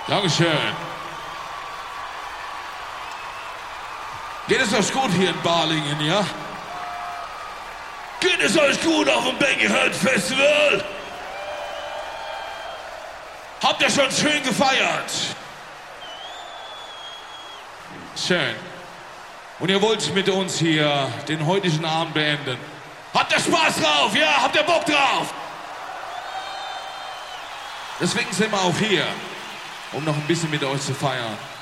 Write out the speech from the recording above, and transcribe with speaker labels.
Speaker 1: Dankeschön. Geht es euch gut hier in Balingen, ja? Geht es euch gut auf dem Bangerhead Festival? Habt ihr schon schön gefeiert? Schön. Und ihr wollt mit uns hier den heutigen Abend beenden. Habt ihr Spaß drauf? Ja, habt ihr Bock drauf? Deswegen sind wir auch hier, um noch ein bisschen mit euch zu feiern.